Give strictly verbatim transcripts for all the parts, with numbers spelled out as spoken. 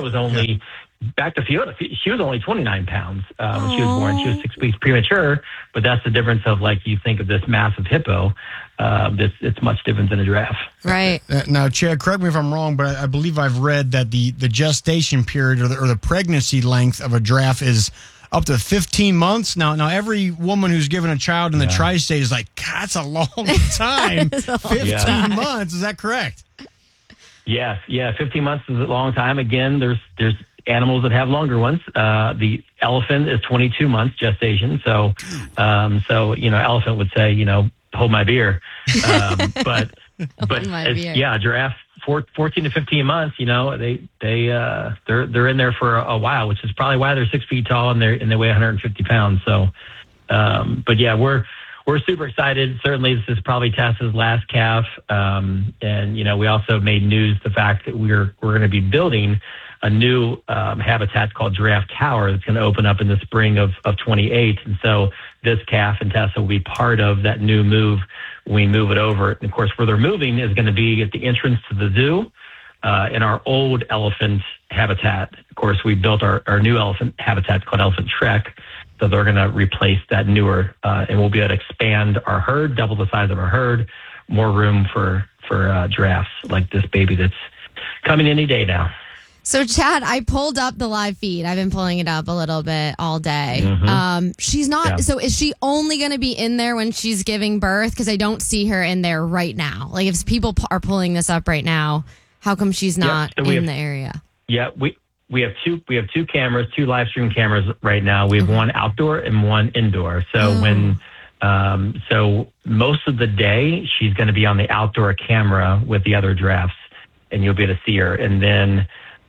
was only back to Fiona. She was only twenty-nine pounds uh, when she was born. She was six weeks premature, but that's the difference of like you think of this massive hippo. Uh, this it's much different than a giraffe. Right. Uh, now, Chad, correct me if I'm wrong, but I, I believe I've read that the, the gestation period or the, or the pregnancy length of a giraffe is up to fifteen months. Now, now every woman who's given a child in the yeah. tri-state is like, God, that's a long time. a long fifteen time. months. Is that correct? Yes. Yeah. fifteen months is a long time. Again, there's there's animals that have longer ones. Uh, the elephant is twenty-two months gestation. So, um, so you know, elephant would say, you know, hold my beer. Um, but but it's, yeah, giraffe. fourteen to fifteen months, you know, they, they, uh, they're, they're in there for a, a while, which is probably why they're six feet tall and they're, and they weigh one hundred fifty pounds. So, um, but yeah, we're, we're super excited. Certainly this is probably Tessa's last calf. Um, and, you know, we also made news the fact that we're, we're going to be building a new, um, habitat called Giraffe Tower that's going to open up in the spring of, of twenty-eight. And so this calf and Tessa will be part of that new move when we move it over. And of course, where they're moving is going to be at the entrance to the zoo, uh, in our old elephant habitat. Of course, we built our, our new elephant habitat called Elephant Trek. So they're going to replace that newer, uh, and we'll be able to expand our herd, double the size of our herd, more room for, for, uh, giraffes like this baby that's coming any day now. So, Chad, I pulled up the live feed. I've been pulling it up a little bit all day. Mm-hmm. Um, she's not. Yeah. So, is she only going to be in there when she's giving birth? Because I don't see her in there right now. Like, if people p- are pulling this up right now, how come she's not yeah, so in have, the area? Yeah, we we have two. We have two cameras, two live stream cameras right now. We have mm-hmm. one outdoor and one indoor. So oh. when, um, so most of the day she's going to be on the outdoor camera with the other giraffes, and you'll be able to see her. And then.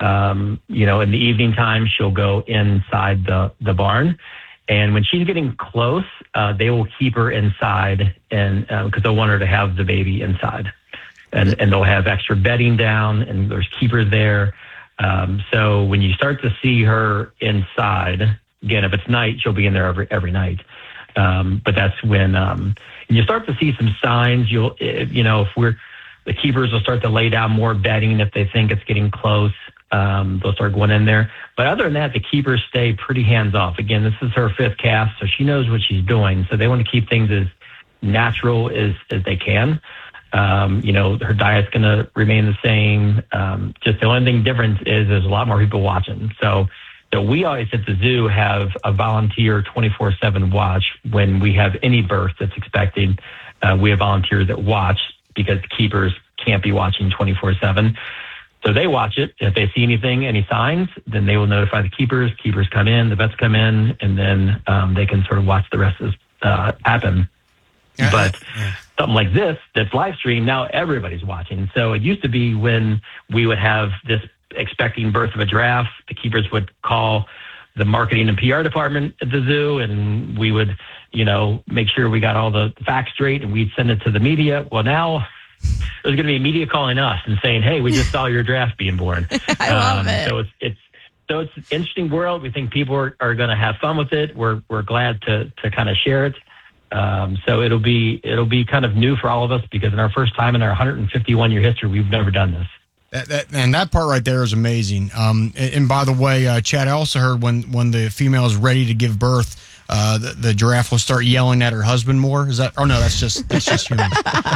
Um, you know, in the evening time, she'll go inside the, the barn. And when she's getting close, uh, they will keep her inside and, uh, cause they'll want her to have the baby inside and, and they'll have extra bedding down and there's keepers there. Um, so when you start to see her inside, again, if it's night, she'll be in there every, every night. Um, but that's when, um, you start to see some signs. You'll, you know, if we're, the keepers will start to lay down more bedding if they think it's getting close. Um, they'll start going in there. But other than that, the keepers stay pretty hands off. Again, this is her fifth calf, so she knows what she's doing. So they want to keep things as natural as, as they can. Um, you know, her diet's going to remain the same. Um, just the only thing different is there's a lot more people watching. So, so we always at the zoo have a volunteer twenty-four seven watch when we have any birth that's expected. Uh, we have volunteers that watch because the keepers can't be watching twenty-four seven. So they watch it. If they see anything, any signs, then they will notify the keepers. Keepers come in, the vets come in, and then um, they can sort of watch the rest of uh, happen. Yeah. But yeah. something like this, that's live stream, now everybody's watching. So it used to be when we would have this expecting birth of a giraffe, the keepers would call the marketing and P R department at the zoo, and we would, you know, make sure we got all the facts straight, and we'd send it to the media. Well, now there's going to be media calling us and saying, "Hey, we just saw your giraffe being born." I love um, it. So it's it's so it's an interesting world. We think people are, are going to have fun with it. We're we're glad to to kind of share it. Um, so it'll be it'll be kind of new for all of us because in our first time in our one hundred fifty-one year history, we've never done this. That, that, and that part right there is amazing. Um, and, and by the way, uh, Chad, I also heard when when the female is ready to give birth, Uh, the, the giraffe will start yelling at her husband more. Is that? Oh no, that's just that's just human.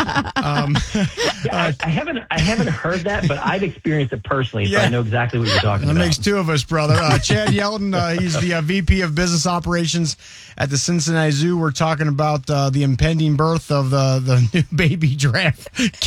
Um, yeah, I, I haven't I haven't heard that, but I've experienced it personally, so yeah. I know exactly what you're talking that about. That makes two of us, brother. Uh, Chad Yeldon, uh, he's the uh, V P of Business Operations at the Cincinnati Zoo. We're talking about uh, the impending birth of the the new baby giraffe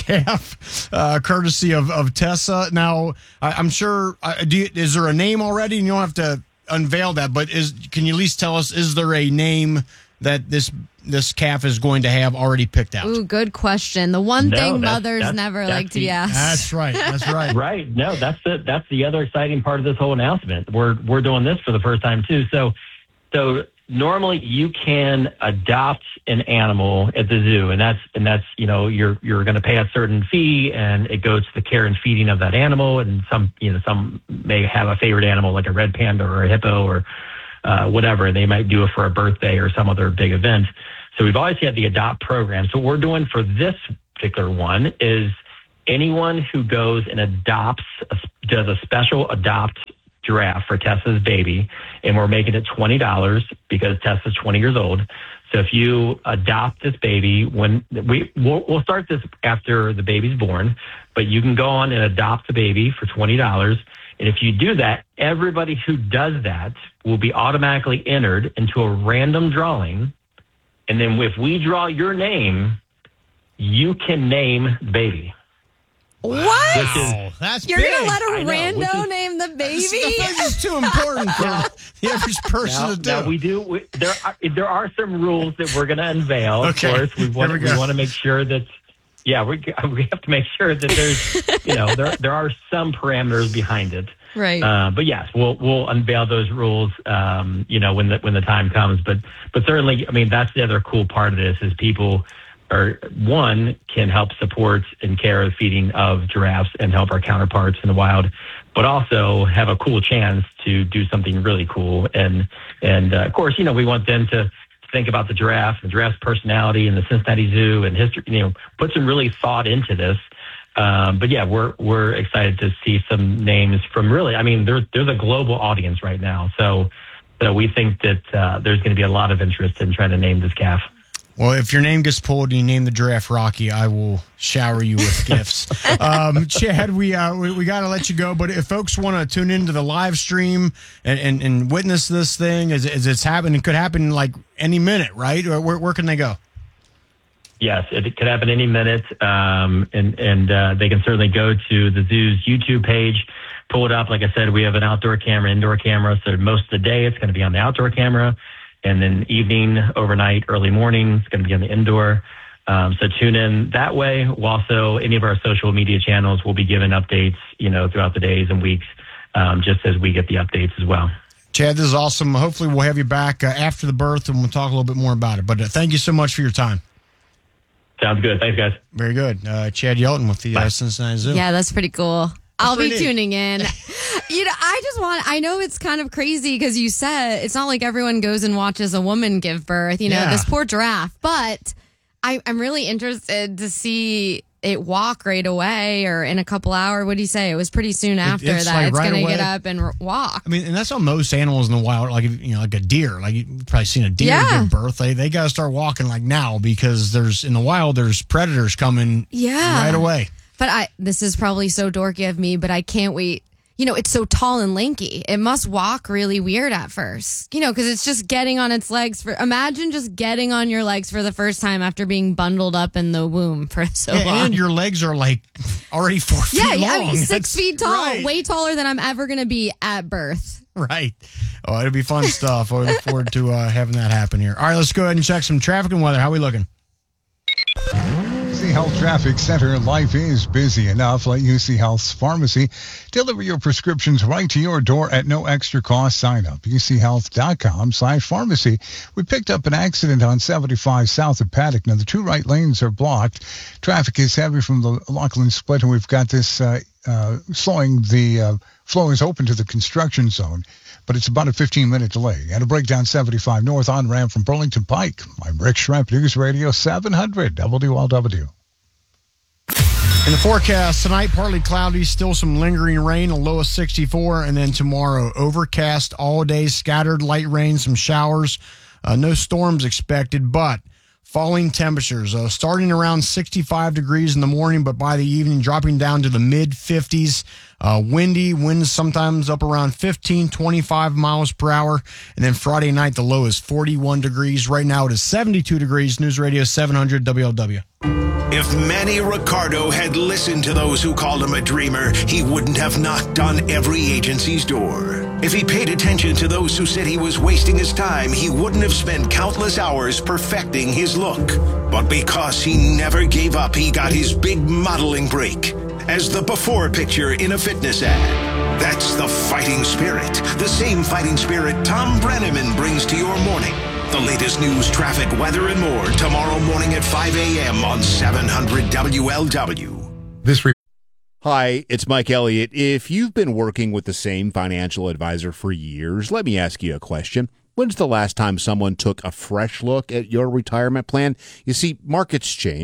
calf, uh, courtesy of, of Tessa. Now, I, I'm sure. Uh, do you, is there a name already? And you don't have to unveil that, but is can you at least tell us, is there a name that this this calf is going to have already picked out? Ooh, good question. The one no, thing that's, mothers that's, never that's like the, to be asked. That's right. That's right. Right. No, that's the that's the other exciting part of this whole announcement. We're we're doing this for the first time too. So so normally you can adopt an animal at the zoo, and that's and that's you know you're you're going to pay a certain fee, and it goes to the care and feeding of that animal. And some you know some may have a favorite animal like a red panda or a hippo or uh, whatever. They might do it for a birthday or some other big event. So we've always had the adopt program. So what we're doing for this particular one is anyone who goes and adopts, does a special adopt giraffe for Tessa's baby, and we're making it twenty dollars because Tessa's twenty years old. So if you adopt this baby, when we we'll, we'll start this after the baby's born, but you can go on and adopt the baby for twenty dollars. And if you do that, everybody who does that will be automatically entered into a random drawing. And then if we draw your name, you can name the baby. What? Wow, that's You're big. gonna let a I know, rando is, name the baby? This is too important for the average person now, to do. now we do. We, there are there are some rules that we're going to unveil. Okay. Of course, we want we we, we want to make sure that. Yeah, we we have to make sure that there's you know there there are some parameters behind it. Right. Uh, but yes, we'll we'll unveil those rules. Um, you know when the when the time comes. But but certainly, I mean that's the other cool part of this is people. Or one can help support and care the feeding of giraffes and help our counterparts in the wild, but also have a cool chance to do something really cool. And and uh, of course, you know, we want them to think about the giraffe, the giraffe's personality, and the Cincinnati Zoo and history. You know, put some really thought into this. Um, but yeah, we're we're excited to see some names from really. I mean, there's there's a global audience right now, so so we think that uh, there's going to be a lot of interest in trying to name this calf. Well, if your name gets pulled and you name the giraffe Rocky, I will shower you with gifts. Um, Chad, we uh, we, we got to let you go. But if folks want to tune into the live stream and, and, and witness this thing as, as it's happening, it could happen like any minute, right? Or where, where can they go? Yes, it could happen any minute. Um, and and uh, they can certainly go to the zoo's YouTube page, pull it up. Like I said, we have an outdoor camera, indoor camera. So most of the day it's going to be on the outdoor camera. And then evening, overnight, early morning, it's going to be on the indoor. Um, so tune in that way. We'll also, any of our social media channels will be giving updates, you know, throughout the days and weeks, um, just as we get the updates as well. Chad, this is awesome. Hopefully we'll have you back uh, after the birth and we'll talk a little bit more about it. But uh, thank you so much for your time. Sounds good. Thanks, guys. Very good. Uh, Chad Yelton with the uh, Cincinnati Zoo. Yeah, that's pretty cool. I'll be pretty tuning in. You know, I just want, I know it's kind of crazy because you said it's not like everyone goes and watches a woman give birth, you know, Yeah. this poor giraffe, but I, I'm really interested to see it walk right away or in a couple hours. What do you say? It was pretty soon after it's that like it's right going to away. get up and r- walk. I mean, and that's how most animals in the wild, like, you know, like a deer, like you've probably seen a deer Yeah. give birth. They, they got to start walking like now because there's, in the wild, there's predators coming Yeah. right away. But I, this is probably so dorky of me, but I can't wait. You know, it's so tall and lanky. It must walk really weird at first, you know, because it's just getting on its legs for, imagine just getting on your legs for the first time after being bundled up in the womb for so Yeah, long. and your legs are like already four feet yeah, long. yeah, I mean, six That's feet tall, right. way taller than I'm ever going to be at birth. Right. Oh, it'll be fun stuff. I look forward to uh, having that happen here. All right, let's go ahead and check some traffic and weather. How are we looking? U C Health Traffic Center. Life is busy enough. Let U C Health's pharmacy deliver your prescriptions right to your door at no extra cost. Sign up. U C health dot com slash pharmacy. We picked up an accident on seventy-five south of Paddock. Now, the two right lanes are blocked. Traffic is heavy from the Lachlan split, and we've got this uh, uh, slowing. The uh, flow is open to the construction zone, but it's about a fifteen-minute delay. And a breakdown seventy-five north on-ramp from Burlington Pike. I'm Rick Schremp, News Radio seven hundred W L W. In the forecast tonight, partly cloudy, still some lingering rain, a low of sixty-four, and then tomorrow, overcast all day, scattered light rain, some showers, uh, no storms expected, but falling temperatures, uh, starting around sixty-five degrees in the morning, but by the evening, dropping down to the mid fifties. Uh, windy, winds sometimes up around fifteen, twenty-five miles per hour. And then Friday night, the low is forty-one degrees. Right now, it is seventy-two degrees. News Radio seven hundred W L W. If Manny Ricardo had listened to those who called him a dreamer, he wouldn't have knocked on every agency's door. If he paid attention to those who said he was wasting his time, he wouldn't have spent countless hours perfecting his look. But because he never gave up, he got his big modeling break as the before picture in a fitness ad. That's the fighting spirit, the same fighting spirit Tom Brenneman brings to your morning. The latest news, traffic, weather, and more tomorrow morning at five a.m. on seven hundred W L W. This re- Hi, it's Mike Elliott. If you've been working with the same financial advisor for years, let me ask you a question. When's the last time someone took a fresh look at your retirement plan? You see, markets change,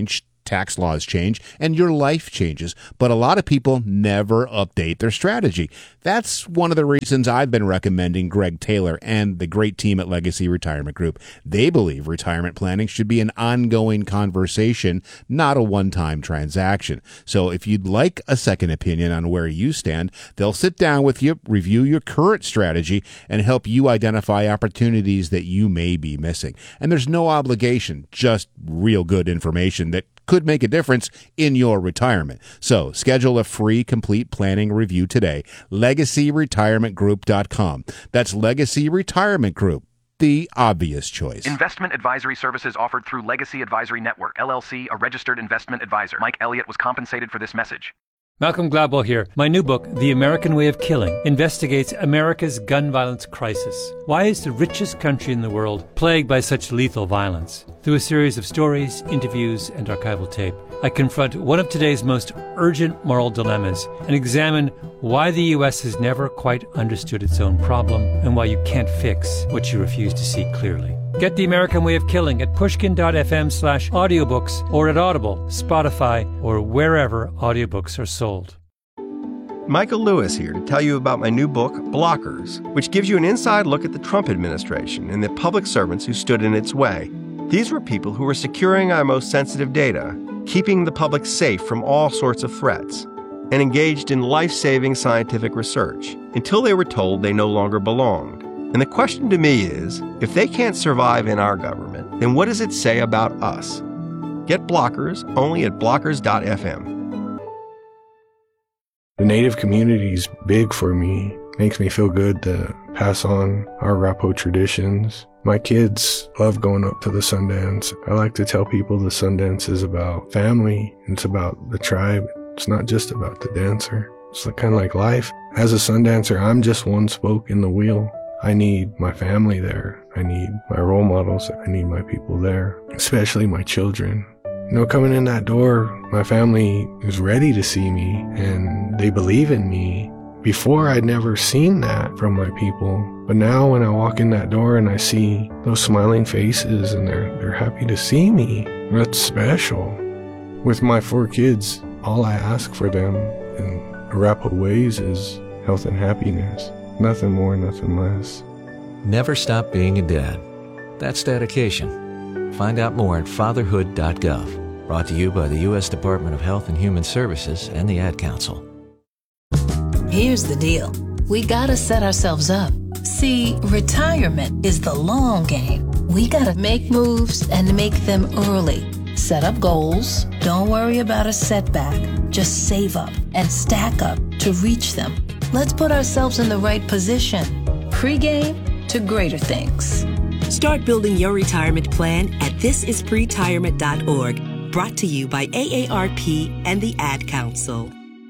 tax laws change, and your life changes. But a lot of people never update their strategy. That's one of the reasons I've been recommending Greg Taylor and the great team at Legacy Retirement Group. They believe retirement planning should be an ongoing conversation, not a one-time transaction. So if you'd like a second opinion on where you stand, they'll sit down with you, review your current strategy, and help you identify opportunities that you may be missing. And there's no obligation, just real good information that could make a difference in your retirement. So schedule a free complete planning review today. legacy retirement group dot com. That's Legacy Retirement Group, the obvious choice. Investment advisory services offered through Legacy Advisory Network, L L C, a registered investment advisor. Mike Elliott was compensated for this message. Malcolm Gladwell here. My new book, The American Way of Killing, investigates America's gun violence crisis. Why is the richest country in the world plagued by such lethal violence? Through a series of stories, interviews, and archival tape, I confront one of today's most urgent moral dilemmas and examine why the U S has never quite understood its own problem and why you can't fix what you refuse to see clearly. Get The American Way of Killing at pushkin.fm slash audiobooks or at Audible, Spotify, or wherever audiobooks are sold. Michael Lewis here to tell you about my new book, Blockers, which gives you an inside look at the Trump administration and the public servants who stood in its way. These were people who were securing our most sensitive data, keeping the public safe from all sorts of threats, and engaged in life-saving scientific research until they were told they no longer belonged. And the question to me is, if they can't survive in our government, then what does it say about us? Get Blockers only at blockers dot f m. The Native community is big for me. Makes me feel good to pass on our Arapaho traditions. My kids love going up to the Sundance. I like to tell people the Sundance is about family. It's about the tribe. It's not just about the dancer. It's kind of like life. As a Sundancer, I'm just one spoke in the wheel. I need my family there. I need my role models. I need my people there, especially my children. You know, coming in that door, my family is ready to see me and they believe in me. Before, I'd never seen that from my people. But now when I walk in that door and I see those smiling faces and they're, they're happy to see me, that's special. With my four kids, all I ask for them in Arapaho ways is health and happiness. Nothing more, nothing less. Never stop being a dad. That's dedication. Find out more at fatherhood dot gov. Brought to you by the U S Department of Health and Human Services and the Ad Council. Here's the deal. We gotta set ourselves up. See, retirement is the long game. We gotta make moves and make them early. Set up goals. Don't worry about a setback. Just save up and stack up to reach them. Let's put ourselves in the right position. Pre-game to greater things. Start building your retirement plan at this is pretirement dot org. Brought to you by A A R P and the Ad Council.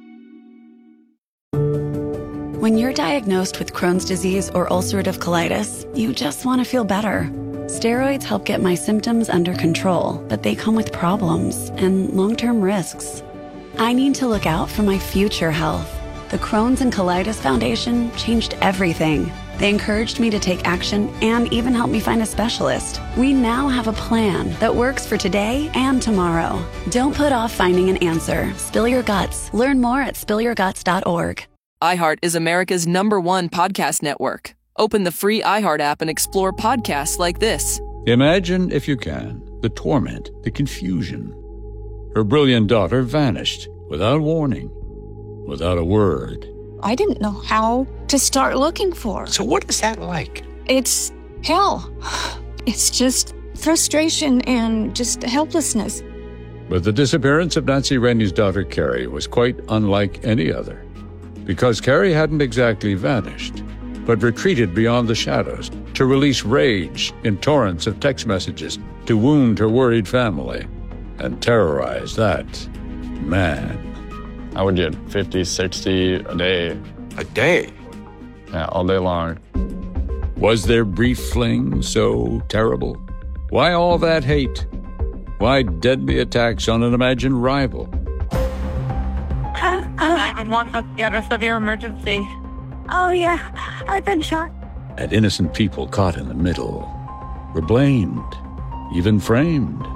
When you're diagnosed with Crohn's disease or ulcerative colitis, you just want to feel better. Steroids help get my symptoms under control, but they come with problems and long-term risks. I need to look out for my future health. The Crohn's and Colitis Foundation changed everything. They encouraged me to take action and even helped me find a specialist. We now have a plan that works for today and tomorrow. Don't put off finding an answer. Spill your guts. Learn more at spill your guts dot org. iHeart is America's number one podcast network. Open the free iHeart app and explore podcasts like this. Imagine, if you can, the torment, the confusion. Her brilliant daughter vanished without warning, without a word. I didn't know how to start looking for her. So what is that like? It's hell. It's just frustration and just helplessness. But the disappearance of Nancy Rennie's daughter, Carrie, was quite unlike any other. Because Carrie hadn't exactly vanished, but retreated beyond the shadows to release rage in torrents of text messages to wound her worried family and terrorize that man. I would get fifty, sixty a day. A day? Yeah, all day long. Was their brief fling so terrible? Why all that hate? Why deadly attacks on an imagined rival? nine one one, let's get a severe emergency. Oh, yeah, I've been shot. And innocent people caught in the middle were blamed, even framed.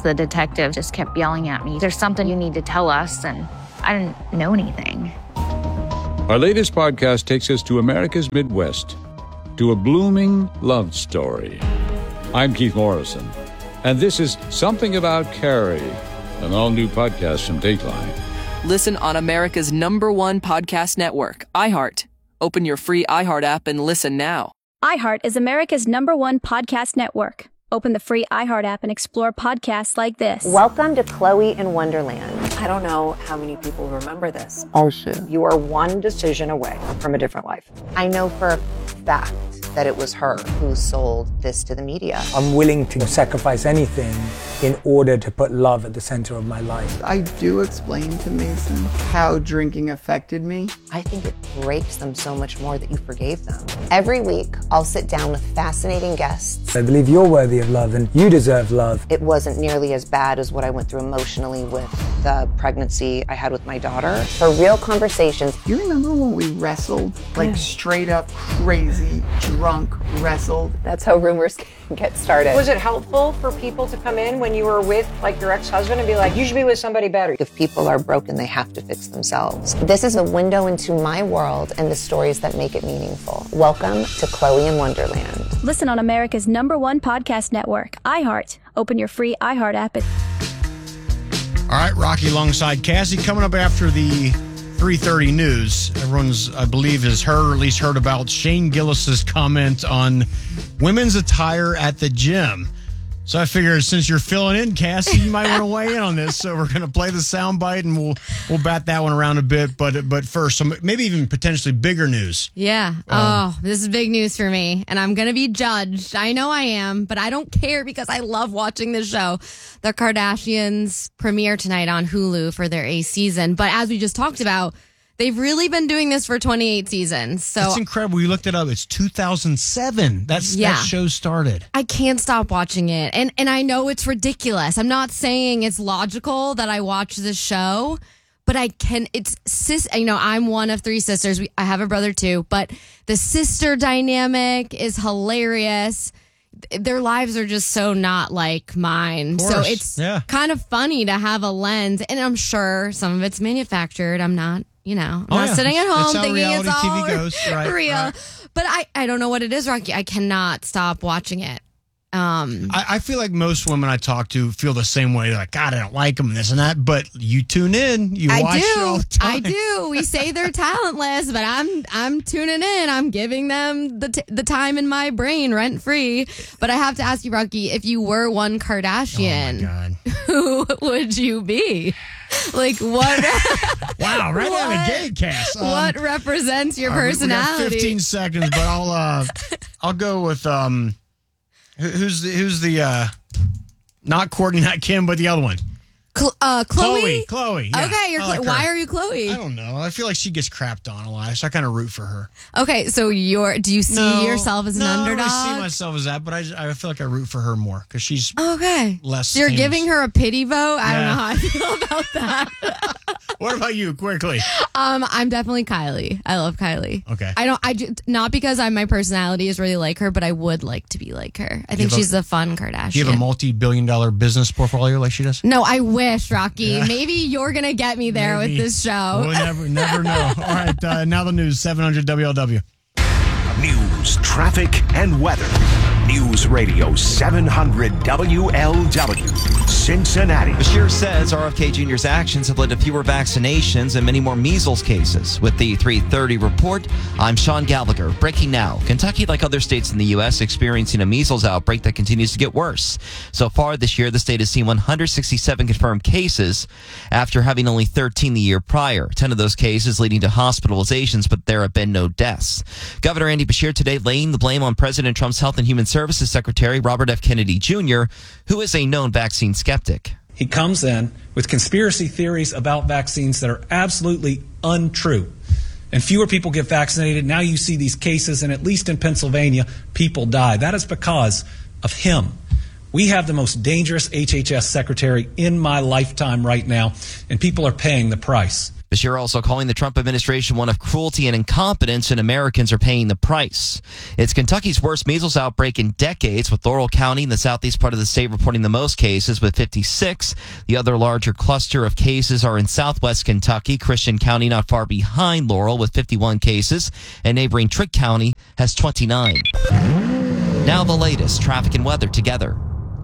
The detective just kept yelling at me, "There's something you need to tell us," and I didn't know anything. Our latest podcast takes us to America's Midwest, to a blooming love story. I'm Keith Morrison, and this is Something About Carrie, an all-new podcast from Dateline. Listen on America's number one podcast network, iHeart. Open your free iHeart app and listen now. iHeart is America's number one podcast network. Open the free iHeart app and explore podcasts like this. Welcome to Chloe in Wonderland. I don't know how many people remember this. Oh, shit. You are one decision away from a different life. I know for a fact that it was her who sold this to the media. I'm willing to sacrifice anything in order to put love at the center of my life. I do explain to Mason how drinking affected me. I think it breaks them so much more that you forgave them. Every week, I'll sit down with fascinating guests. I believe you're worthy of love and you deserve love. It wasn't nearly as bad as what I went through emotionally with the pregnancy I had with my daughter. For real conversations. You remember when we wrestled? Like yeah. straight up crazy, drunk wrestled? That's how rumors get started. Was it helpful for people to come in when you were with like your ex-husband and be like, you should be with somebody better? If people are broken, they have to fix themselves. This is a window into my world and the stories that make it meaningful. Welcome to Chloe in Wonderland. Listen on America's number one podcast network, iHeart. Open your free iHeart app. And- All right, Rocky alongside Cassie. Coming up after the three thirty news, everyone's, I believe, has heard or at least heard about Shane Gillis's comment on women's attire at the gym. So I figured since you're filling in, Cassie, you might want to weigh in on this. So we're going to play the soundbite and we'll we'll bat that one around a bit. But but first, some maybe even potentially bigger news. Yeah. Um, oh, this is big news for me. And I'm going to be judged. I know I am, but I don't care because I love watching this show. The Kardashians premiere tonight on Hulu for their eighth season. But as we just talked about, they've really been doing this for twenty-eight seasons. So it's incredible. You looked it up. It's two thousand seven. That's yeah. that show started. I can't stop watching it. And and I know it's ridiculous. I'm not saying it's logical that I watch this show, but I can it's sis you know, I'm one of three sisters. We, I have a brother too, but the sister dynamic is hilarious. Their lives are just so not like mine. So it's yeah. kind of funny to have a lens, and I'm sure some of it's manufactured. I'm not You know, I'm oh, not yeah. sitting at home That's how thinking reality it's all T V goes. Right, real. Right. But I, I don't know what it is, Rocky. I cannot stop watching it. Um, I, I feel like most women I talk to feel the same way. They're like, God, I don't like them and this and that. But you tune in, you I watch do. it all the time. I do. We say they're talentless, but I'm I'm tuning in. I'm giving them the t- the time in my brain rent free. But I have to ask you, Rocky, if you were one Kardashian, oh my God. who would you be? Like what? Wow, right out of the gate, Cass. Um, what represents your uh, we- personality? We got fifteen seconds, but I'll uh, I'll go with um, who- who's the who's the uh, not Courtney, not Kim, but the other one. Cl- uh, Chloe. Chloe. Chloe. Yeah, okay, you're I Chloe. like Why her. are you Chloe? I don't know. I feel like she gets crapped on a lot, so I kind of root for her. Okay, so you're. Do you see No, yourself as an no, underdog? I don't really see myself as that, but I, just- I feel like I root for her more because she's Okay. less. So you're famous. giving her a pity vote? I don't Yeah. know how I feel about that. What about you, quickly? Um, I'm definitely Kylie. I love Kylie. Okay. I don't. I ju- not because I my personality is really like her, but I would like to be like her. I You think have a- she's a fun Kardashian. Do you have a multi-billion-dollar business portfolio like she does? No, I wish, Rocky. Yeah. Maybe you're gonna get me there Maybe. with this show. We'll never, never know. All right, uh, now the news, seven hundred W L W. News, traffic, and weather. News Radio seven hundred W L W, Cincinnati. Bashir says R F K Junior's actions have led to fewer vaccinations and many more measles cases. With the three thirty report, I'm Sean Gallagher. Breaking now. Kentucky, like other states in the U S, experiencing a measles outbreak that continues to get worse. So far this year, the state has seen one hundred sixty-seven confirmed cases after having only thirteen the year prior. ten of those cases leading to hospitalizations, but there have been no deaths. Governor Andy Bashir today laying the blame on President Trump's Health and Human Services Secretary Robert F. Kennedy Junior, who is a known vaccine skeptic. He comes in with conspiracy theories about vaccines that are absolutely untrue. And fewer people get vaccinated. Now you see these cases, and at least in Pennsylvania, people die. That is because of him. We have the most dangerous H H S secretary in my lifetime right now, and people are paying the price. Beshear also calling the Trump administration one of cruelty and incompetence, and Americans are paying the price. It's Kentucky's worst measles outbreak in decades, with Laurel County in the southeast part of the state reporting the most cases with fifty-six. The other larger cluster of cases are in southwest Kentucky. Christian County not far behind Laurel with fifty-one cases, and neighboring Trick County has twenty-nine. Now the latest traffic and weather together.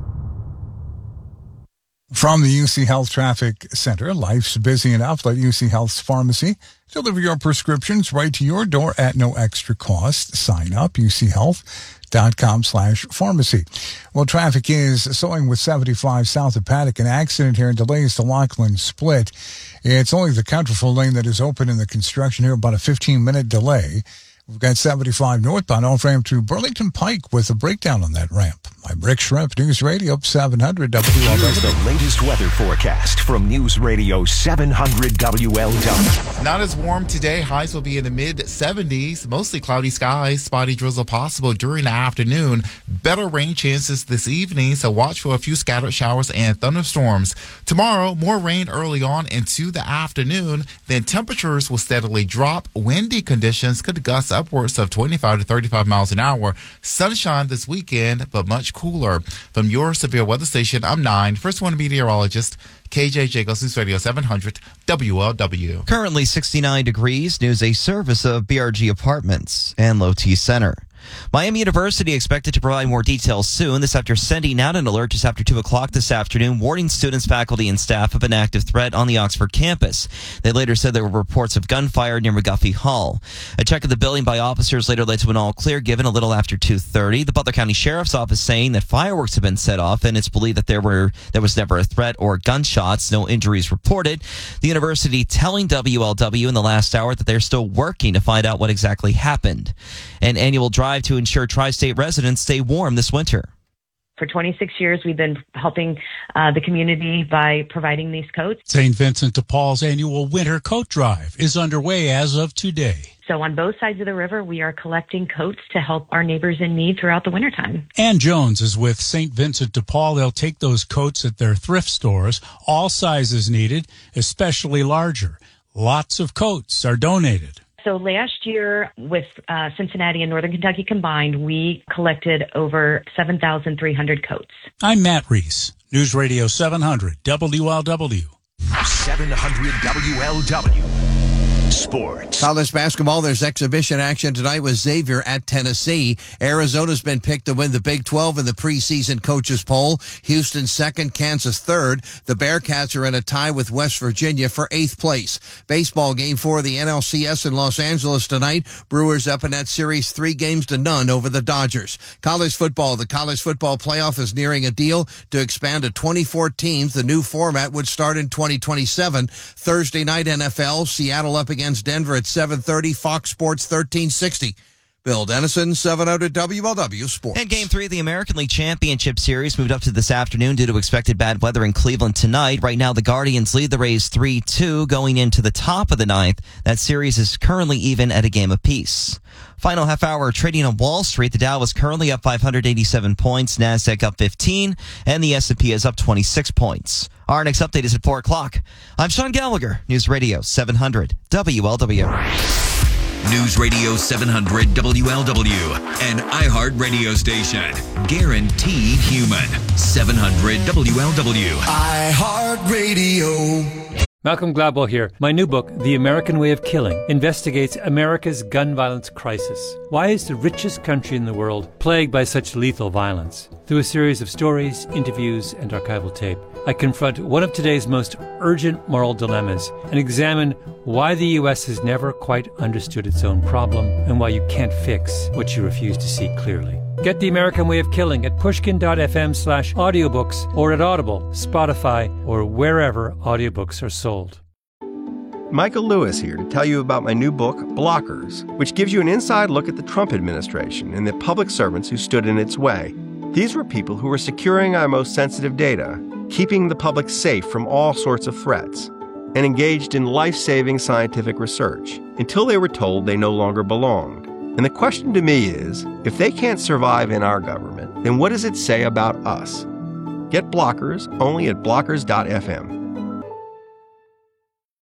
From the U C Health Traffic Center, life's busy enough. Let U C Health's pharmacy deliver your prescriptions right to your door at no extra cost. Sign up, uchealth.com slash pharmacy. Well, traffic is slowing with seventy-five south of Paddock. An accident here delays the Lockland split. It's only the counterflow lane that is open in the construction here, about a fifteen-minute delay. We've got seventy-five northbound off-ramp to Burlington Pike with a breakdown on that ramp. I'm Rick Shrimp, News Radio seven hundred W L W. Here's the latest weather forecast from News Radio seven hundred W L W. Not as warm today. Highs will be in the mid seventies. Mostly cloudy skies. Spotty drizzle possible during the afternoon. Better rain chances this evening, so watch for a few scattered showers and thunderstorms. Tomorrow, more rain early on into the afternoon. Then temperatures will steadily drop. Windy conditions could gust upwards of twenty-five to thirty-five miles an hour. Sunshine this weekend, but much cooler. From your severe weather station, I'm Nine, first one meteorologist, K J Jacobs, News Radio seven hundred W L W. Currently sixty-nine degrees. News a service of B R G Apartments and Low T Center. Miami University expected to provide more details soon. This after sending out an alert just after two o'clock this afternoon, warning students, faculty, and staff of an active threat on the Oxford campus. They later said there were reports of gunfire near McGuffey Hall. A check of the building by officers later led to an all clear given a little after two thirty. The Butler County Sheriff's Office saying that fireworks have been set off, and it's believed that there were there was never a threat or gunshots. No injuries reported. The university telling W L W in the last hour that they're still working to find out what exactly happened. An annual drive to ensure tri-state residents stay warm this winter. For twenty-six years, we've been helping uh, the community by providing these coats. Saint Vincent de Paul's annual winter coat drive is underway as of today. So on both sides of the river, we are collecting coats to help our neighbors in need throughout the wintertime. Ann Jones is with Saint Vincent de Paul. They'll take those coats at their thrift stores, all sizes needed, especially larger. Lots of coats are donated. So last year, with uh, Cincinnati and Northern Kentucky combined, we collected over seven thousand three hundred coats. I'm Matt Reese, News Radio seven hundred W L W. seven hundred W L W. Sports. College basketball, there's exhibition action tonight with Xavier at Tennessee. Arizona's been picked to win the Big twelve in the preseason coaches poll. Houston second, Kansas third. The Bearcats are in a tie with West Virginia for eighth place. Baseball game four of the N L C S in Los Angeles tonight. Brewers up in that series three games to none over the Dodgers. College football, the college football playoff is nearing a deal to expand to twenty-four teams. The new format would start in twenty twenty-seven. Thursday night N F L, Seattle up against Denver at seven thirty, Fox Sports thirteen sixty. Bill Dennison, seven hundred W L W Sports. And Game three of the American League Championship Series moved up to this afternoon due to expected bad weather in Cleveland tonight. Right now, the Guardians lead the Rays three two going into the top of the ninth. That series is currently even at a game apiece. Final half hour trading on Wall Street. The Dow is currently up five hundred eighty-seven points, NASDAQ up fifteen, and the S and P is up twenty-six points. Our next update is at four o'clock. I'm Sean Gallagher, News Radio seven hundred W L W. News Radio seven hundred W L W, an iHeart radio station. Guaranteed human. seven hundred W L W. iHeart Radio. Malcolm Gladwell here. My new book, The American Way of Killing, investigates America's gun violence crisis. Why is the richest country in the world plagued by such lethal violence? Through a series of stories, interviews, and archival tape, I confront one of today's most urgent moral dilemmas and examine why the U S has never quite understood its own problem and why you can't fix what you refuse to see clearly. Get The American Way of Killing at pushkin.fm slash audiobooks or at Audible, Spotify, or wherever audiobooks are sold. Michael Lewis here to tell you about my new book, Blockers, which gives you an inside look at the Trump administration and the public servants who stood in its way. These were people who were securing our most sensitive data, keeping the public safe from all sorts of threats, and engaged in life-saving scientific research until they were told they no longer belonged. And the question to me is, if they can't survive in our government, then what does it say about us? Get Blockers only at blockers dot f m.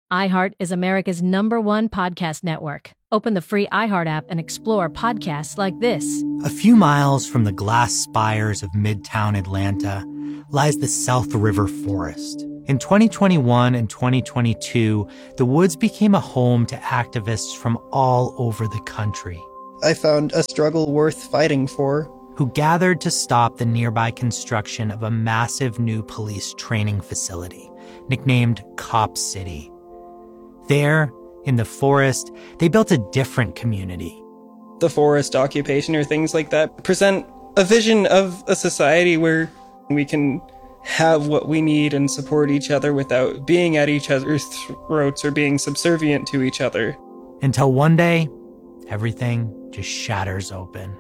iHeart is America's number one podcast network. Open the free iHeart app and explore podcasts like this. A few miles from the glass spires of Midtown Atlanta lies the South River Forest. In twenty twenty-one and twenty twenty-two, the woods became a home to activists from all over the country. I found a struggle worth fighting for. Who gathered to stop the nearby construction of a massive new police training facility, nicknamed Cop City. There, in the forest, they built a different community. The forest occupation or things like that present a vision of a society where we can have what we need and support each other without being at each other's throats or being subservient to each other. Until one day, everything just shatters open.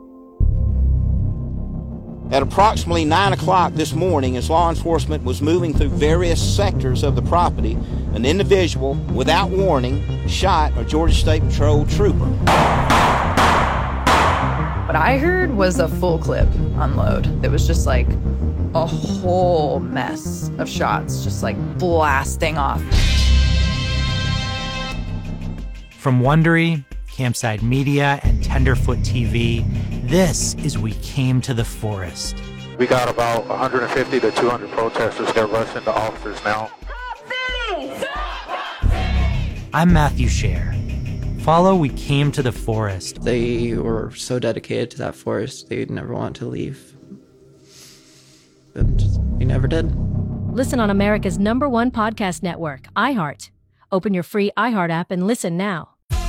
At approximately nine o'clock this morning, as law enforcement was moving through various sectors of the property, an individual, without warning, shot a Georgia State Patrol trooper. What I heard was a full clip unload. It was just like a whole mess of shots, just like blasting off. From Wondery, Campside Media, and Tenderfoot T V, this is We Came to the Forest. We got about one hundred fifty to two hundred protesters. They're rushing the officers now. I'm Matthew Scher. Follow We Came to the Forest. They were so dedicated to that forest, they'd never want to leave. But they never did. Listen on America's number one podcast network, iHeart. Open your free iHeart app and listen now.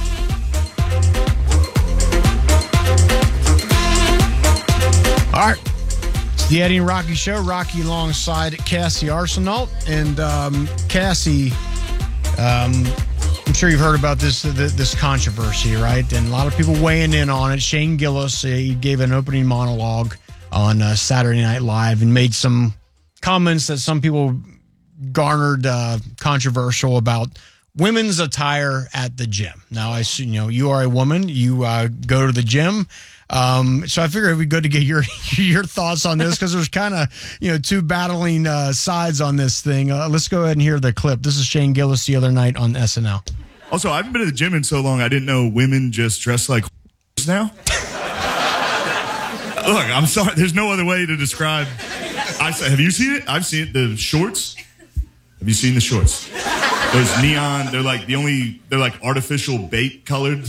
All right. It's the Eddie and Rocky Show. Rocky alongside Cassie Arsenault. And um, Cassie, um, I'm sure you've heard about this this controversy, right? And a lot of people weighing in on it. Shane Gillis, uh, he gave an opening monologue on uh, Saturday Night Live and made some comments that some people garnered uh, controversial about women's attire at the gym. Now, I assume, you know, you are a woman. You uh, go to the gym. Um, so I figured it'd be good to get your your thoughts on this because there's kind of, you know, two battling uh, sides on this thing. Uh, let's go ahead and hear the clip. This is Shane Gillis the other night on S N L. Also, I haven't been to the gym in so long, I didn't know women just dress like now. Look, I'm sorry. There's no other way to describe. I Have you seen it? I've seen it. The shorts. Have you seen the shorts? Those neon. They're like the only. They're like artificial bait colored.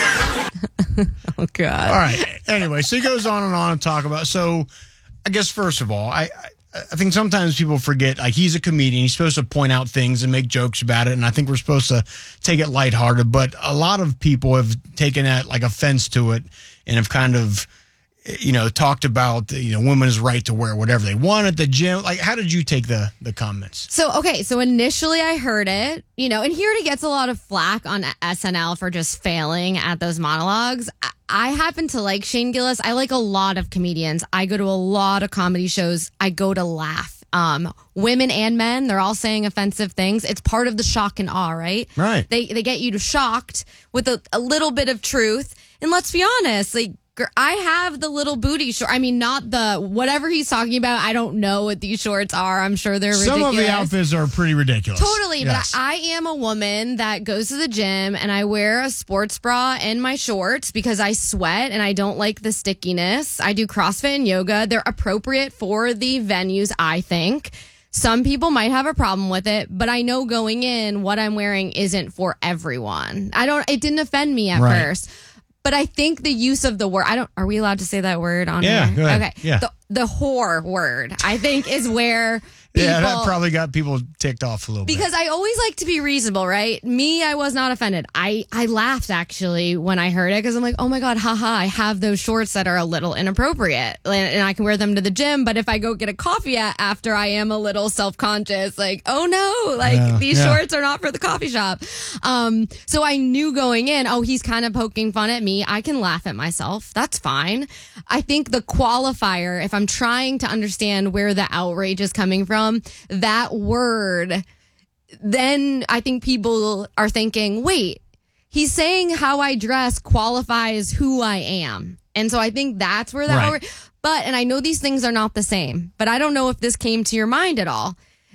Oh, God. All right. Anyway, so he goes on and on and talk about. So I guess, first of all, I, I, I think sometimes people forget, like, he's a comedian. He's supposed to point out things and make jokes about it. And I think we're supposed to take it lighthearted. But a lot of people have taken that, like, offense to it and have kind of, you know, talked about, you know, women's right to wear whatever they want at the gym. Like, how did you take the the comments? So, okay, so initially I heard it, you know, and he already gets a lot of flack on S N L for just failing at those monologues. I, I happen to like Shane Gillis. I like a lot of comedians. I go to a lot of comedy shows. I go to laugh. Um, women and men, they're all saying offensive things. It's part of the shock and awe, right? Right. They they get you to shocked with a, a little bit of truth. And let's be honest, like, I have the little booty short. I mean, not the whatever he's talking about. I don't know what these shorts are. I'm sure they're ridiculous. Some of the outfits are pretty ridiculous. Totally. Yes. But I am a woman that goes to the gym and I wear a sports bra and my shorts because I sweat and I don't like the stickiness. I do CrossFit and yoga. They're appropriate for the venues, I think. Some people might have a problem with it, but I know going in, what I'm wearing isn't for everyone. I don't, it didn't offend me at Right. first. But I think the use of the word, I don't, are we allowed to say that word on Yeah, here? go ahead. Okay. Yeah. The, the whore word, I think, is where people. Yeah, that probably got people ticked off a little bit. Because I always like to be reasonable, right? Me, I was not offended. I, I laughed, actually, when I heard it, because I'm like, oh my God, haha, I have those shorts that are a little inappropriate. And, and I can wear them to the gym, but if I go get a coffee at, after, I am a little self-conscious, like, oh no, like, Yeah, these yeah. shorts are not for the coffee shop. Um, so I knew going in, oh, he's kind of poking fun at me. I can laugh at myself. That's fine. I think the qualifier, if I'm trying to understand where the outrage is coming from, that word, then I think people are thinking, wait, he's saying how I dress qualifies who I am. And so I think that's where that Right. word, but, and I know these things are not the same, but I don't know if this came to your mind at all.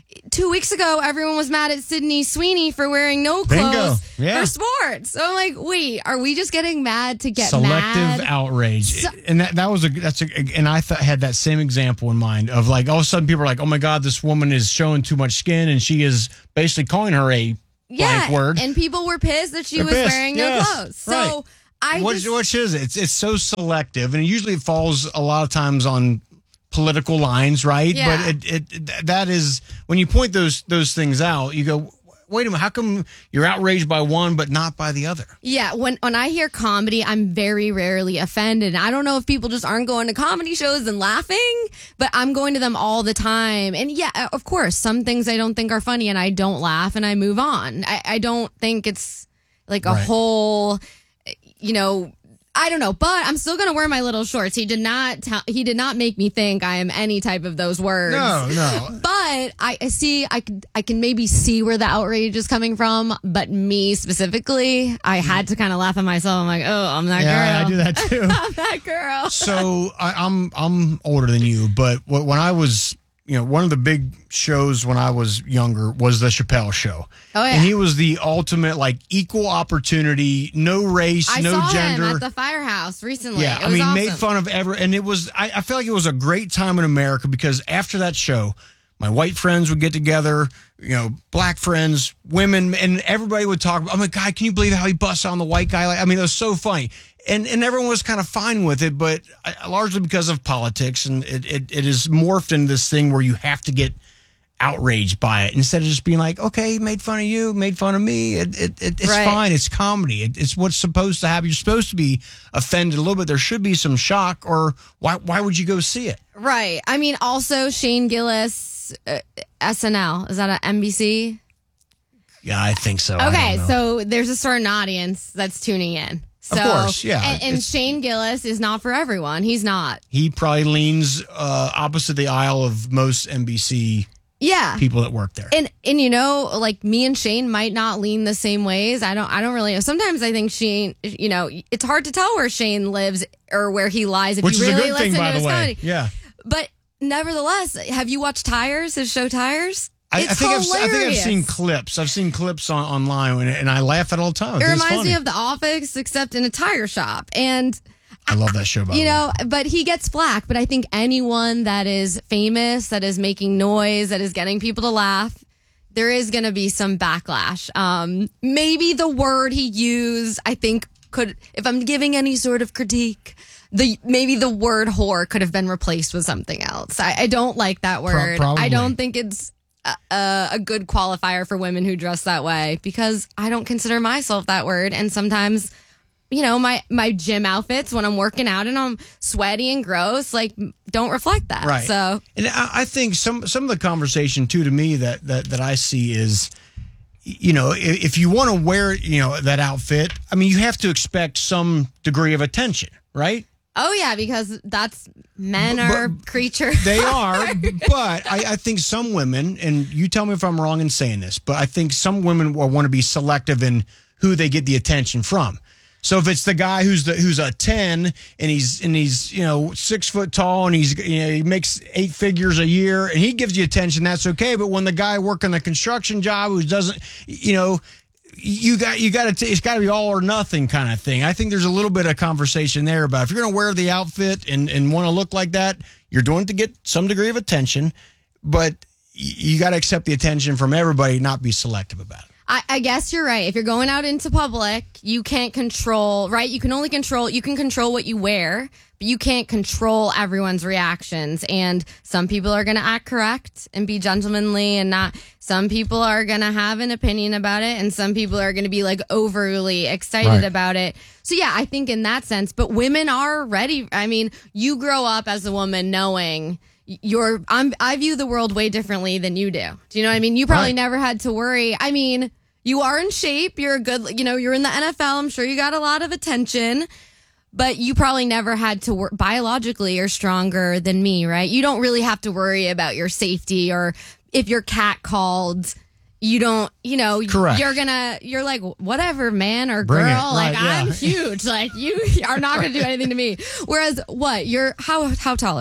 two weeks ago, everyone was mad at Sydney Sweeney for wearing no clothes yeah. for sports. So I'm like, wait, are we just getting mad to get Selective mad? outrage. So- and that, that was a, that's a, and I th- had that same example in mind of like, all of a sudden people are like, oh my God, this woman is showing too much skin and she is basically calling her a yeah, blank word. and people were pissed that she They're was pissed. wearing Yes, no clothes. So right. I What, just, which is it? It's, it's so selective and usually it falls a lot of times on political lines, right? Yeah. But it, it that is when you point those those things out, you go, wait a minute, how come you're outraged by one but not by the other? yeah, when when I hear comedy, I'm very rarely offended. I don't know if people just aren't going to comedy shows and laughing, but I'm going to them all the time. And yeah, of course, some things I don't think are funny and I don't laugh and I move on. I, I don't think it's like a Right. whole, you know, I don't know, but I'm still going to wear my little shorts. He did not tell, he did not make me think I am any type of those words. No, no. But I I see, I can, I can maybe see where the outrage is coming from. But me specifically, I had to kind of laugh at myself. I'm like, oh, I'm that Yeah, girl. I do that too. I'm that girl. So I, I'm I'm older than you, but wh- when I was, you know, one of the big shows when I was younger was the Chappelle Show. Oh, yeah. And he was the ultimate like equal opportunity, no race, I no saw gender. him at the firehouse recently. Yeah, It I was mean, awesome. made fun of ever, and it was. I, I feel like it was a great time in America because after that show, my white friends would get together, you know, black friends, women, and everybody would talk. Oh my God, can you believe how he busts on the white guy? Like, I mean, it was so funny, and and everyone was kind of fine with it, but uh, largely because of politics, and it it, it is morphed into this thing where you have to get outraged by it instead of just being like, okay, he made fun of you, made fun of me. It, it, it it's Right. fine. It's comedy. It, it's what's supposed to happen. You're supposed to be offended a little bit. There should be some shock, or why why would you go see it? Right. I mean, also Shane Gillis, uh, S N L. Is that an N B C? Yeah, I think so. I Okay, don't know. so there's a certain audience that's tuning in. So, Of course, yeah. And, and It's- Shane Gillis is not for everyone. He's not. He probably leans uh, opposite the aisle of most N B C Yeah. people that work there. And and you know, like me and Shane might not lean the same ways. I don't I don't really know. Sometimes I think Shane, you know, it's hard to tell where Shane lives or where he lies if Which you is a really good thing, listen by to the his way. comedy. Yeah. But nevertheless, have you watched Tires, his show Tires? I, I It's think I've, I think I've hilarious. seen clips. I've seen clips on, online, and, and I laugh at it all the time. I It think it's reminds me funny. of The Office, except in a tire shop. And I love that show. By you the way. know, but he gets flack. But I think anyone that is famous, that is making noise, that is getting people to laugh, there is going to be some backlash. Um, maybe the word he used, I think, could, if I'm giving any sort of critique, the maybe the word whore could have been replaced with something else. I, I don't like that word. probably. I don't think it's a, a, a good qualifier for women who dress that way because I don't consider myself that word. And sometimes, you know, my, my gym outfits when I'm working out and I'm sweaty and gross, like don't reflect that. Right. So And I, I think some some of the conversation too to me that that that I see is, you know, if, if you want to wear, you know, that outfit, I mean, you have to expect some degree of attention, right? oh yeah, because that's men But- are creatures. They are, but I, I think some women, and you tell me if I'm wrong in saying this, but I think some women will want to be selective in who they get the attention from. So if it's the guy who's the who's a ten and he's and he's you know six foot tall and he's you know he makes eight figures a year and he gives you attention, that's okay. But when the guy working the construction job who doesn't, you know, you got you got to it's got to be all or nothing kind of thing. I think there's a little bit of conversation there about if you're going to wear the outfit and and want to look like that, you're doing it to get some degree of attention, but you got to accept the attention from everybody, not be selective about it. I, I guess you're right. If you're going out into public, you can't control, right? You can only control, you can control what you wear, but you can't control everyone's reactions. And some people are going to act correct and be gentlemanly and not, some people are going to have an opinion about it. And some people are going to be like overly excited Right. about it. So yeah, I think in that sense, but women are ready. I mean, you grow up as a woman knowing you're, I'm, I view the world way differently than you do. Do you know what I mean? You probably Right. never had to worry. I mean, you are in shape. You're a good, you know, you're in the N F L. I'm sure you got a lot of attention, but you probably never had to work biologically. You're stronger than me, right? You don't really have to worry about your safety or if your cat called, you don't, you know, Correct. you're gonna, you're like, whatever, man or Bring it. girl. Like, Right, yeah. I'm huge. Like, you are not gonna do anything to me. Whereas, what? You're, how, how tall are you?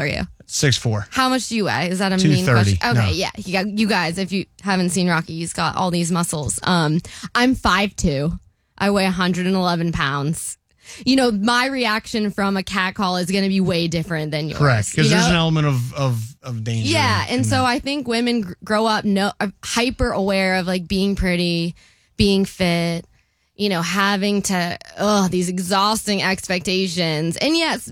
six foot four. How much do you weigh? Is that a two mean thirty. question? Okay, No. yeah. You, got, you guys, if you haven't seen Rocky, he's got all these muscles. Um, I'm five two. I weigh one hundred eleven pounds. You know, my reaction from a cat call is going to be way different than yours. Correct, because you there's know? an element of, of, of danger. Yeah, in- and in so that. I think women gr- grow up no uh, hyper aware of like being pretty, being fit, you know, having to, ugh, these exhausting expectations. And yes,